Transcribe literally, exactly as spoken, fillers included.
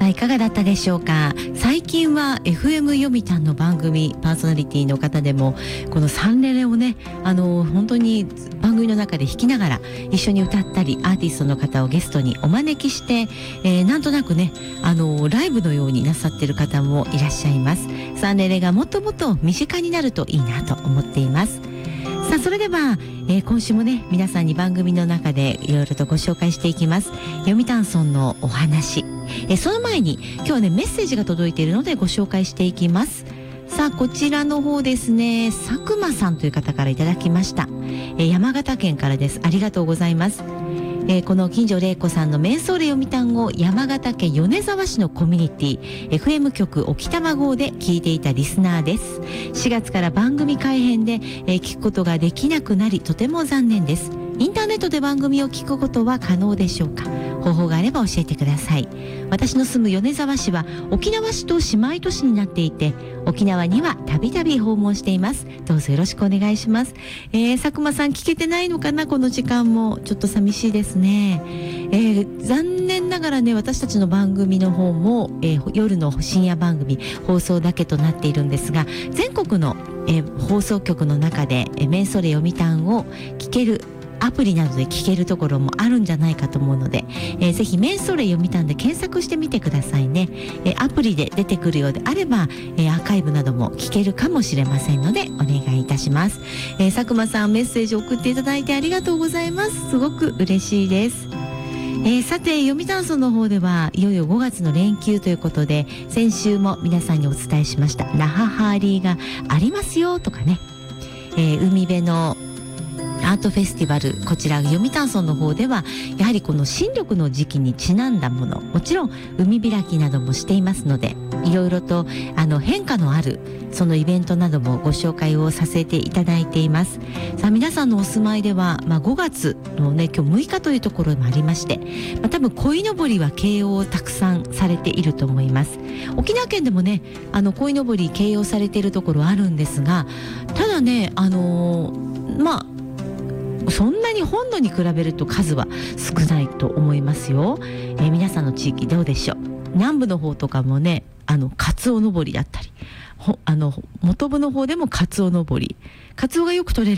さあいかがだったでしょうか。最近は エフエム 読谷の番組パーソナリティの方でもこのサンレレをね、あの本当に番組の中で弾きながら一緒に歌ったり、アーティストの方をゲストにお招きして、えー、なんとなくね、あのライブのようになさっている方もいらっしゃいます。サンレレがもっともっと身近になるといいなと思っています。さあそれでは、えー、今週もね皆さんに番組の中でいろいろとご紹介していきます。読谷村のお話、えー、その前に今日はねメッセージが届いているのでご紹介していきます。さあこちらの方ですね、佐久間さんという方からいただきました。えー、山形県からです。ありがとうございます。えー、この近所玲子さんの瞑想霊読谷を山形県米沢市のコミュニティ エフエム 局沖多摩号で聞いていたリスナーです。しがつから番組改編で、えー、聞くことができなくなりとても残念です。インターネットで番組を聞くことは可能でしょうか。方法があれば教えてください。私の住む米沢市は沖縄市と姉妹都市になっていて、沖縄にはたびたび訪問しています。どうぞよろしくお願いします。えー、佐久間さん聞けてないのかな、この時間もちょっと寂しいですね。えー、残念ながらね私たちの番組の方も、えー、夜の深夜番組放送だけとなっているんですが、全国の、えー、放送局の中で、えー、瞑想霊読谷を聞けるアプリなどで聞けるところもあるんじゃないかと思うので、えー、ぜひ瞑想霊読谷で検索してみてくださいね。えー、アプリで出てくるようであれば、えー、アーカイブなども聞けるかもしれませんのでお願いいたします。えー、佐久間さんメッセージを送っていただいてありがとうございます。すごく嬉しいです。えー、さて読谷村の方ではいよいよごがつの連休ということで、先週も皆さんにお伝えしました那覇ハーリーがありますよとかね、えー、海辺のアートフェスティバル、こちら読谷村の方ではやはりこの新緑の時期にちなんだもの、もちろん海開きなどもしていますので、いろいろとあの変化のあるそのイベントなどもご紹介をさせていただいています。さあ皆さんのお住まいでは、まあ、ごがつのね今日むいかというところもありまして、まあ、多分鯉のぼりは掲揚をたくさんされていると思います。沖縄県でもねあの鯉のぼり掲揚されているところあるんですが、ただねあのー、まあそんなに本土に比べると数は少ないと思いますよ。えー、皆さんの地域どうでしょう。南部の方とかもねあのカツオのぼりだったり、ほあの元部の方でもカツオのぼり、カツオがよく取れる